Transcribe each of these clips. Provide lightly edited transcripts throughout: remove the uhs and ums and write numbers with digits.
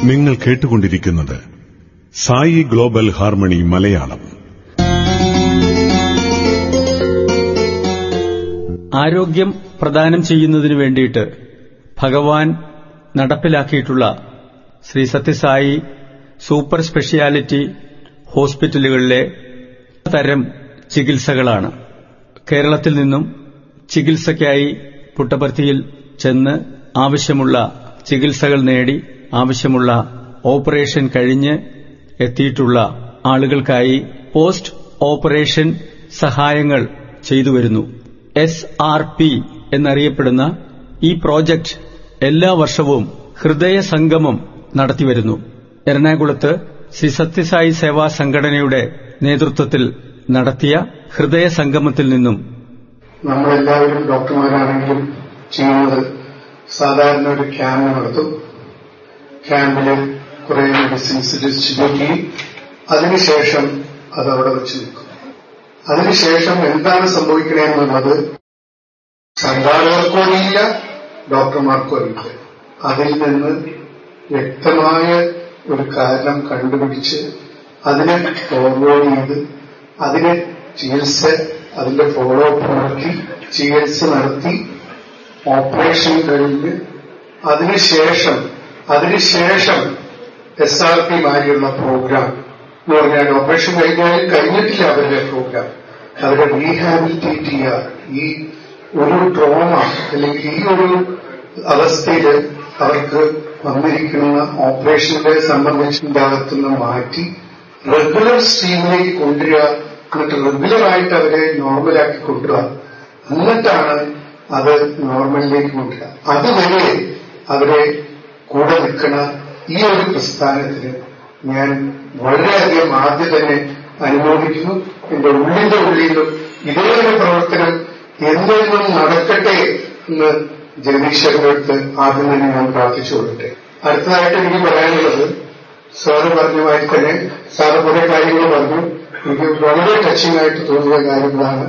നിങ്ങൾ കേട്ടുകൊണ്ടിരിക്കുന്നത് Sai global harmony Malayalam. ആരോഗ്യം പ്രദാനം ചെയ്യുന്നതിനു വേണ്ടിയിട്ട് ഭഗവാൻ നടപ്പിലാക്കിയിട്ടുള്ള ശ്രീ സത്യസായി സൂപ്പർ സ്പെഷ്യാലിറ്റി ഹോസ്പിറ്റലുകളിലെ തരം ചികിത്സകളാണ്. കേരളത്തിൽ നിന്നും ചികിത്സയ്ക്കായി പുട്ടപർത്തിയിൽ ചെന്ന് ആവശ്യമുള്ള ചികിത്സകൾ നേടി ആവശ്യമുള്ള ഓപ്പറേഷൻ കഴിഞ്ഞ് എത്തിയിട്ടുള്ള ആളുകൾക്കായി പോസ്റ്റ് ഓപ്പറേഷൻ സഹായങ്ങൾ ചെയ്തുവരുന്നു. SRP എന്നറിയപ്പെടുന്ന ഈ പ്രോജക്റ്റ് എല്ലാ വർഷവും ഹൃദയ സംഗമം നടത്തിവരുന്നു. എറണാകുളത്ത് ശ്രീ സത്യസായി സേവാ സംഘടനയുടെ നേതൃത്വത്തിൽ നടത്തിയ ഹൃദയ സംഗമത്തിൽ നിന്നും നമ്മളെല്ലാവരും ഡോക്ടർമാരാണെങ്കിലും ചെയ്യുന്നത് സാധാരണ ഒരു ക്യാമ്പ് നടത്തും. ക്യാമ്പില് കുറെ മെഡിസിൻസ് ഡിസ്ട്രിബ്യൂട്ട് ചെയ്യും. അതിനുശേഷം അതവിടെ വെച്ച് നിൽക്കും. അതിനുശേഷം എന്താണ് സംഭവിക്കണമെന്നുള്ളത് സംഘാടകർക്കോ അറിയില്ല, ഡോക്ടർമാർക്കോ അറിയില്ല. അതിൽ നിന്ന് വ്യക്തമായ ഒരു കാരണം കണ്ടുപിടിച്ച് അതിനെ ഫോർവേഡ് ചെയ്ത് അതിന് ചികിത്സ അതിന്റെ ഫോളോ അപ്പ് നടത്തി ചികിത്സ നടത്തി ഓപ്പറേഷൻ കഴിഞ്ഞ് അതിനുശേഷം SRP മാതിരിയുള്ള പ്രോഗ്രാം എന്ന് പറഞ്ഞാൽ ഓപ്പറേഷൻ കഴിഞ്ഞിട്ടില്ല അവരുടെ പ്രോഗ്രാം. അവരെ റീഹാബിലിറ്റേറ്റ് ചെയ്യുക. ഈ ഒരു ട്രോമ അല്ലെങ്കിൽ ഈ ഒരു അവസ്ഥയിൽ അവർക്ക് വന്നിരിക്കുന്ന ഓപ്പറേഷനെ സംബന്ധിച്ചുണ്ടാകത്തുന്ന മാറ്റി റെഗുലർ സ്ട്രീമിലേക്ക് കൊണ്ടുവരിക. എന്നിട്ട് റെഗുലറായിട്ട് അവരെ നോർമലാക്കി കൊണ്ടുവരിക. എന്നിട്ടാണ് അത് നോർമലിലേക്ക് കൊണ്ടുവരിക. അതുവരെ അവരെ കൂടെ നിൽക്കുന്ന ഈ ഒരു പ്രസ്ഥാനത്തിന് ഞാൻ വളരെയധികം ആദ്യം തന്നെ അനുമോദിക്കുന്നു. എന്റെ ഉള്ളിന്റെ ഉള്ളിലും ഇതേയൊരു പ്രവർത്തനം എന്തെങ്കിലും നടക്കട്ടെ എന്ന് ജഗദീശ്വരന്റെ അടുത്ത് ആദ്യം തന്നെ ഞാൻ പ്രാർത്ഥിച്ചുകൊള്ളട്ടെ. അടുത്തതായിട്ട് എനിക്ക് പറയാനുള്ളത്, സാറ് പറഞ്ഞ മാതിരി തന്നെ സാറ് കുറെ കാര്യങ്ങൾ പറഞ്ഞു. എനിക്ക് വളരെ ടച്ചിങ് ആയിട്ട് തോന്നിയ കാര്യങ്ങളാണ്.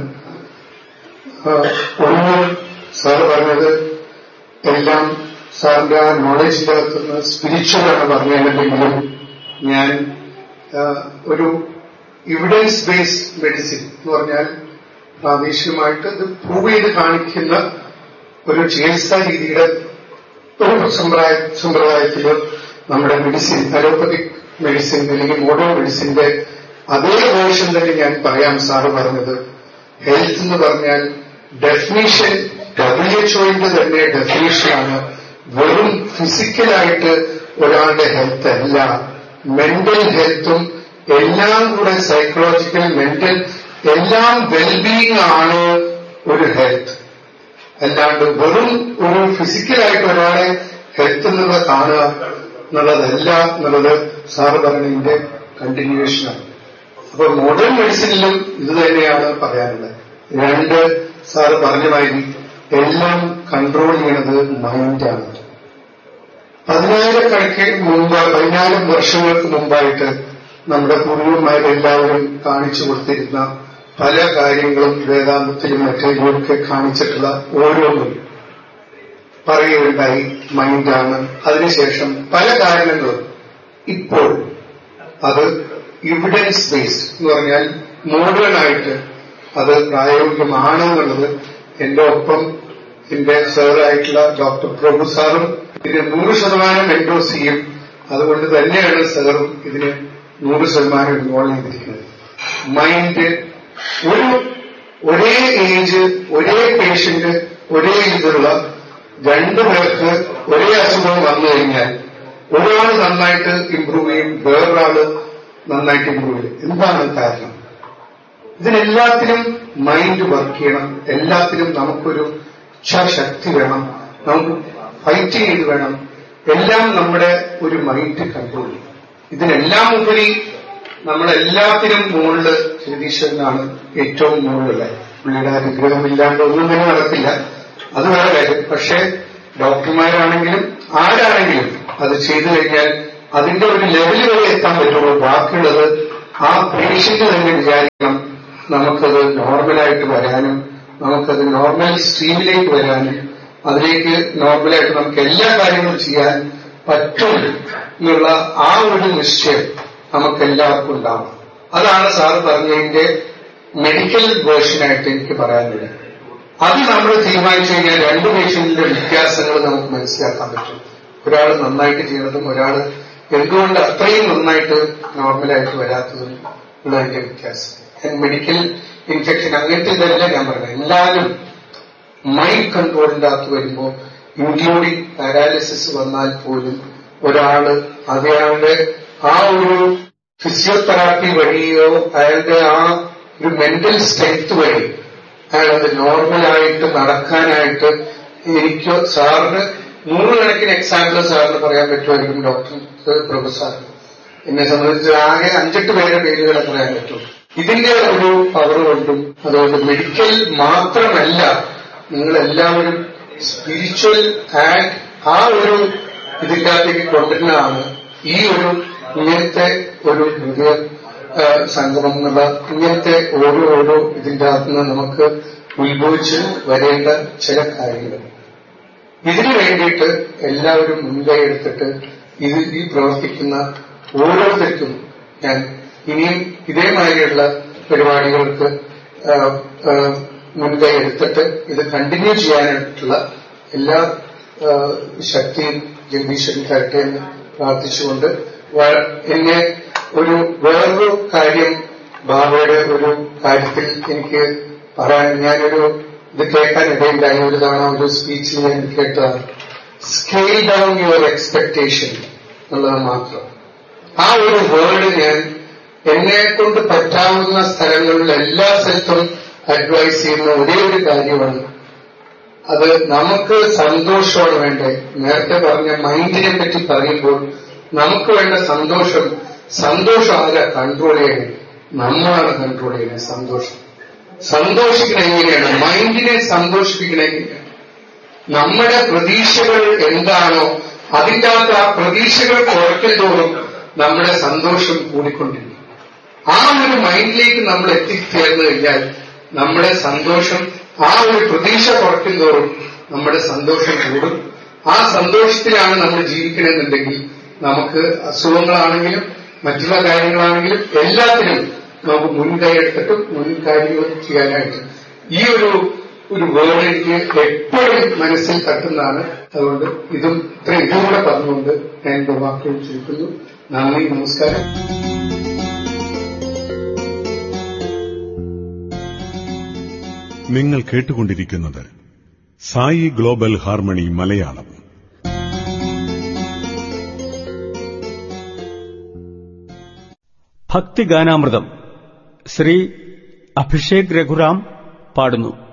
ഒന്ന്, സാറ് പറഞ്ഞത് എല്ലാം സാറിന്റെ ആ നോളജിന്റെ അകത്തുനിന്ന് സ്പിരിച്വലാണ് പറഞ്ഞിട്ടുണ്ടെങ്കിലും ഞാൻ ഒരു എവിഡൻസ് ബേസ്ഡ് മെഡിസിൻ എന്ന് പറഞ്ഞാൽ പ്രാദേശികമായിട്ട് ഇത് പ്രൂവ് ചെയ്ത് കാണിക്കുന്ന ഒരു ചികിത്സാ രീതിയുടെ ഒരു സമ്പ്രദായത്തിൽ നമ്മുടെ മെഡിസിൻ, അലോപ്പതിക് മെഡിസിൻ അല്ലെങ്കിൽ മോഡേൺ മെഡിസിന്റെ അതേ വേർഷൻ തന്നെ ഞാൻ പറയാം. സാറ് പറഞ്ഞത് ഹെൽത്ത് എന്ന് പറഞ്ഞാൽ ഡെഫിനീഷൻ WHO തന്നെ ഡെഫിനീഷനാണ്. വെറും ഫിസിക്കലായിട്ട് ഒരാളുടെ ഹെൽത്ത് അല്ല, മെന്റൽ ഹെൽത്തും എല്ലാം കൂടെ സൈക്കോളജിക്കൽ മെന്റൽ എല്ലാം വെൽബീയിങ് ആണ് ഒരു ഹെൽത്ത്. അല്ലാണ്ട് വെറും ഒരു ഫിസിക്കലായിട്ട് ഒരാളെ ഹെൽത്ത് എന്നുള്ളത് കാണുക എന്നുള്ളതല്ല എന്നുള്ളത് സാറ് പറഞ്ഞതിന്റെ കണ്ടിന്യൂവേഷനാണ്. അപ്പൊ മോഡേൺ മെഡിസിനിലും ഇത് തന്നെയാണ് പറയാനുള്ളത്. രണ്ട്, സാറ് പറഞ്ഞ മാതിരി എല്ലാം കൺട്രോൾ ചെയ്യണത് മൈൻഡാണ്. 14 വർഷങ്ങൾക്ക് മുമ്പായിട്ട് നമ്മുടെ പൂർവ്വന്മാരെല്ലാവരും കാണിച്ചു കൊടുത്തിരുന്ന പല കാര്യങ്ങളും വേദാന്തത്തിലും മറ്റേതൊക്കെ കാണിച്ചിട്ടുള്ള ഓരോന്നും പറയുകയുണ്ടായി മൈൻഡാണ്. അതിനുശേഷം പല കാരണങ്ങളും ഇപ്പോൾ അത് എവിഡൻസ് ബേസ്ഡ് എന്ന് പറഞ്ഞാൽ മോഡേൺ ആയിട്ട് അത് പ്രായോഗികമാണെന്നുള്ളത് എന്റെ ഒപ്പം എന്റെ സാറായിട്ടുള്ള ഡോക്ടർ പ്രഭു സാറും ഇതിന് 100% എൻഡോസ് ചെയ്യും. അതുകൊണ്ട് തന്നെയാണ് സാറും ഇതിന് 100% ഇൻവോൾവ് ചെയ്തിരിക്കുന്നത്. മൈൻഡ് ഒരേ ഏജ്, ഒരേ പേഷ്യന്റ്, ഒരേ ഇതിലുള്ള രണ്ടുപേർക്ക് ഒരേ അസുഖം വന്നു കഴിഞ്ഞാൽ ഒരാൾ നന്നായിട്ട് ഇംപ്രൂവ് ചെയ്യും, വേറൊരാള് നന്നായിട്ട് ഇംപ്രൂവ് ചെയ്യും. എന്താണ് കാരണം? ഇതിനെല്ലാത്തിനും മൈൻഡ് വർക്ക് ചെയ്യണം. എല്ലാത്തിനും നമുക്കൊരു ഇച്ഛാശക്തി വേണം, നമുക്ക് ഫൈറ്റ് ചെയ്ത് വേണം. എല്ലാം നമ്മുടെ ഒരു മൈൻഡ് കൺട്രോൾ ചെയ്യും. ഇതിനെല്ലാം ഉപരി നമ്മളെല്ലാത്തിനും മുകളില് ജഗദീശ്വരനാണ് ഏറ്റവും മുകളിലുള്ളത്. പുള്ളിയുടെ അനുഗ്രഹമില്ലാണ്ട് ഒന്നും തന്നെ നടക്കില്ല, അത് വേറെ കാര്യം. പക്ഷെ ഡോക്ടർമാരാണെങ്കിലും ആരാണെങ്കിലും അത് ചെയ്തു കഴിഞ്ഞാൽ അതിന്റെ ഒരു ലെവല് വരെ എത്താൻ പറ്റുള്ളൂ. ബാക്കിയുള്ളത് ആ പേഷ്യന്റ് തന്നെ വിചാരിക്കണം നമുക്കത് നോർമലായിട്ട് വരാനും നമുക്കത് നോർമൽ സ്ട്രീമിലേക്ക് വരാനും അതിലേക്ക് നോർമലായിട്ട് നമുക്ക് എല്ലാ കാര്യങ്ങളും ചെയ്യാൻ പറ്റും എന്നുള്ള ആ ഒരു നിശ്ചയം നമുക്കെല്ലാവർക്കും ഉണ്ടാവണം. അതാണ് സാർ പറഞ്ഞതിന്റെ മെഡിക്കൽ വേർഷനായിട്ട് എനിക്ക് പറയാനുള്ളത്. അത് നമ്മൾ തീരുമാനിച്ചു കഴിഞ്ഞാൽ രണ്ട് പേഷ്യന്റിന്റെ വ്യത്യാസങ്ങൾ നമുക്ക് മനസ്സിലാക്കാൻ പറ്റും. ഒരാൾ നന്നായിട്ട് ചെയ്യണതും ഒരാൾ എന്തുകൊണ്ട് അത്രയും നന്നായിട്ട് നോർമലായിട്ട് വരാത്തതും ഉള്ളതിന്റെ വ്യത്യാസം. മെഡിക്കൽ ഇൻഫെക്ഷൻ അങ്ങനത്തെ ഇതല്ല ഞാൻ പറഞ്ഞത്. എല്ലാവരും മൈൻഡ് കൺട്രോളിന്റെ അകത്ത് വരുമ്പോൾ ഇൻക്ലൂഡിങ് പാരാലിസിസ് വന്നാൽ പോലും ഒരാള് അയാളുടെ ആ ഒരു ഫിസിയോതെറാപ്പി വഴിയോ അയാളുടെ ആ ഒരു മെന്റൽ സ്ട്രെങ്ത് വഴി അയാളത് നോർമലായിട്ട് നടക്കാനായിട്ട് എനിക്കോ സാറിന് 100 കണക്കിന് എക്സാമ്പിൾ സാറിന് പറയാൻ പറ്റുമായിരിക്കും. ഡോക്ടർ പ്രൊഫസറിന് എന്നെ സംബന്ധിച്ച് ആകെ 5-8 പേരുടെ പേരുകളെ പറയാൻ പറ്റും. ഇതിന്റെ ഒരു പവർ കൊണ്ടും അതുകൊണ്ട് മെഡിക്കൽ മാത്രമല്ല, നിങ്ങളെല്ലാവരും സ്പിരിച്വൽ ആൻഡ് ആ ഒരു ഇതിന്റെ അകത്തേക്ക് കൊണ്ടുവരുന്നതാണ് ഈ ഒരു ഇങ്ങനത്തെ ഒരു ഹൃദയ സംഗമം എന്നുള്ള ഇങ്ങനത്തെ ഓരോ ഇതിന്റെ അകത്തുനിന്ന് നമുക്ക് ഉത്ഭവിച്ച് വരേണ്ട ചില കാര്യങ്ങൾ. ഇതിനു വേണ്ടിയിട്ട് എല്ലാവരും മുൻകൈ എടുത്തിട്ട് ഈ പ്രവർത്തിക്കുന്ന ഓരോരുത്തർക്കും ഞാൻ ഇനിയും ഇതേമാതിരിയുള്ള പരിപാടികൾക്ക് മുൻകൈ എടുത്തിട്ട് ഇത് കണ്ടിന്യൂ ചെയ്യാനായിട്ടുള്ള എല്ലാ ശക്തിയും ജഗദീശ്വരൻ തരട്ടെ എന്ന് പ്രാർത്ഥിച്ചുകൊണ്ട് എന്നെ വേറൊരു കാര്യം ബാബയുടെ ഒരു കാര്യത്തിൽ എനിക്ക് പറയാൻ ഞാനൊരു ഇത് കേൾക്കാൻ ഇടയില്ലായി. ഒരു തവണ ഒരു സ്പീച്ചിൽ ഞാൻ കേട്ടതാണ്, സ്കെയിൽ ഡൗൺ യുവർ എക്സ്പെക്ടേഷൻ എന്നുള്ളത് മാത്രം. ആ ഒരു വേർഡ് ഞാൻ എന്നെ കൊണ്ട് പറ്റാവുന്ന സ്ഥലങ്ങളിൽ എല്ലാ സ്ഥലത്തും അഡ്വൈസ് ചെയ്യുന്ന ഒരേ ഒരു കാര്യമാണ്. അത് നമുക്ക് സന്തോഷമാണ് വേണ്ടേ. നേരത്തെ പറഞ്ഞ മൈൻഡിനെ പറ്റി പറയുമ്പോൾ നമുക്ക് വേണ്ട സന്തോഷം ആരാ കൺട്രോൾ ചെയ്യണേ? നമ്മളാണ് കൺട്രോൾ ചെയ്യുന്നത്. സന്തോഷിക്കണ എങ്ങനെയാണ്? മൈൻഡിനെ സന്തോഷിപ്പിക്കണ എങ്ങനെയാണ്? നമ്മുടെ പ്രതീക്ഷകൾ എന്താണോ അതിൻ്റെ അകത്ത് ആ പ്രതീക്ഷകൾ കുറയ്ക്കൽ തോറും നമ്മുടെ സന്തോഷം കൂടിക്കൊണ്ടിരിക്കും. ആ ഒരു മൈൻഡിലേക്ക് നമ്മൾ എത്തിച്ചേർന്നു കഴിഞ്ഞാൽ നമ്മുടെ സന്തോഷം ആ ഒരു പ്രതീക്ഷ കുറയ്ക്കും തോറും നമ്മുടെ സന്തോഷം കൂടും. ആ സന്തോഷത്തിലാണ് നമ്മൾ ജീവിക്കണമെന്നുണ്ടെങ്കിൽ നമുക്ക് അസുഖങ്ങളാണെങ്കിലും മറ്റുള്ള കാര്യങ്ങളാണെങ്കിലും എല്ലാത്തിനും നമുക്ക് മുൻകൈ എടുത്തിട്ടും മുൻകാര്യങ്ങൾ ചെയ്യാനായിട്ട് ഈ ഒരു വേർഡ് എനിക്ക് എപ്പോഴും മനസ്സിൽ തട്ടുന്നതാണ്. അതുകൊണ്ട് ഇതും കൂടെ പറഞ്ഞുകൊണ്ട് ഞാൻ എന്റെ വാക്കുകൾ ചുരുക്കുന്നു. നന്ദി, നമസ്കാരം. നിങ്ങൾ കേട്ടുകൊണ്ടിരിക്കുന്നത് സായി ഗ്ലോബൽ ഹാർമണി മലയാളം. ഭക്തിഗാനാമൃതം ശ്രീ അഭിഷേക് രഘുറാം പാടുന്നു.